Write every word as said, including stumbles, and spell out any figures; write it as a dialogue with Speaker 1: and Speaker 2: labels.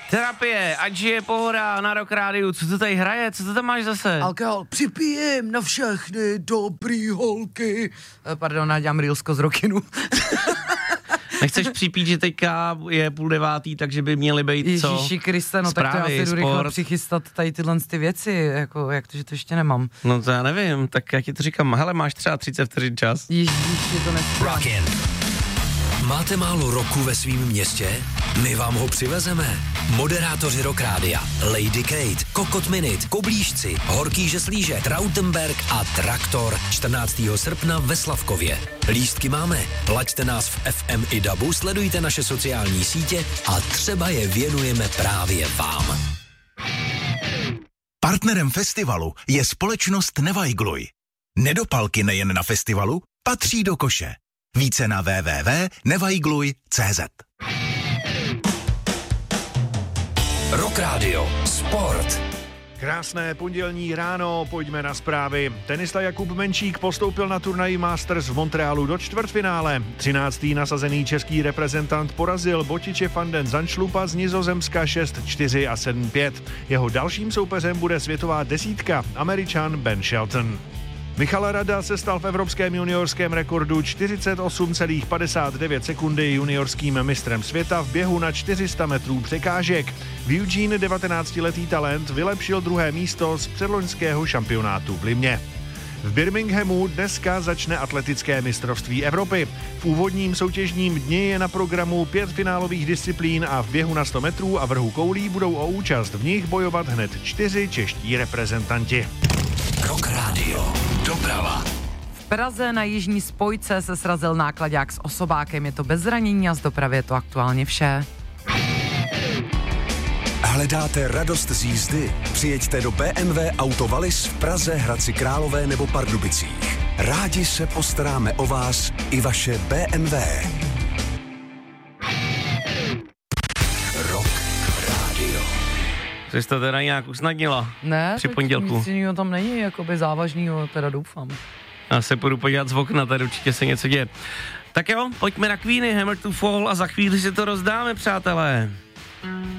Speaker 1: Terapie, ať žije pohoda na Rock Rádiu. Co to tady hraje? Co to tam máš zase?
Speaker 2: Alkohol, připijem na všechny dobrý holky. Pardon, nadělám reelsko z Rockinu.
Speaker 1: Nechceš připít, že teďka je půl devátý, takže by měly být co?
Speaker 2: Ježíši Kriste, no
Speaker 1: Zprávy,
Speaker 2: tak to já si jdu rychle
Speaker 1: sport.
Speaker 2: přichystat tady tyhle ty věci, jako, jak to, že to ještě nemám.
Speaker 1: No to já nevím, tak já ti to říkám, hele, máš třeba třicet vteřin čas.
Speaker 2: Ježíši, to nestávám.
Speaker 3: Rockin. Máte málo roku ve svém městě? My vám ho přivezeme. Moderátoři Rock Rádia, Lady Kate, Kokot Minute, Koblížci, Horký žeslíže, Trautenberg a Traktor čtrnáctého srpna ve Slavkově. Lístky máme, plaťte nás v F M i dabu, sledujte naše sociální sítě a třeba je věnujeme právě vám.
Speaker 4: Partnerem festivalu je společnost Nevajgluj. Nedopalky nejen na festivalu, patří do koše. Více na w w w tečka nevajgluj tečka c z.
Speaker 3: Rock Radio, sport.
Speaker 5: Krásné pondělní ráno, pojďme na zprávy. Tenista Jakub Menčík postoupil na turnaji Masters v Montrealu do čtvrtfinále. třináctý nasazený český reprezentant porazil Botiče van den Zandschlupa z Nizozemska šest čtyři a sedm pět. Jeho dalším soupeřem bude světová desítka, Američan Ben Shelton. Michal Rada se stal v evropském juniorském rekordu čtyřicet osm celá padesát devět sekundy juniorským mistrem světa v běhu na čtyři sta metrů překážek. V Eugene devatenáctiletý talent vylepšil druhé místo z předloňského šampionátu v Limě. V Birminghamu dneska začne atletické mistrovství Evropy. V úvodním soutěžním dni je na programu pět finálových disciplín a v běhu na sto metrů a vrhu koulí budou o účast v nich bojovat hned čtyři čeští reprezentanti.
Speaker 3: Rock Radio, doprava.
Speaker 2: V Praze na jižní spojce se srazil náklaďák s osobákem, je to bez zranění a z dopravy je to aktuálně vše.
Speaker 6: Hledáte radost z jízdy? Přijeďte do B M W Auto Wallis v Praze, Hradci Králové nebo Pardubicích. Rádi se postaráme o vás i vaše B M W.
Speaker 3: Rock Radio.
Speaker 1: Jsi to teda nějak usnadnila?
Speaker 2: Ne,
Speaker 1: Při
Speaker 2: tak
Speaker 1: pondělku.
Speaker 2: nic jiného tam není, jakoby závažnýho, teda doufám.
Speaker 1: Já se půjdu podívat z okna, tady určitě se něco děje. Tak jo, pojďme na Queeny, Hammer to Fall a za chvíli si to rozdáme, přátelé.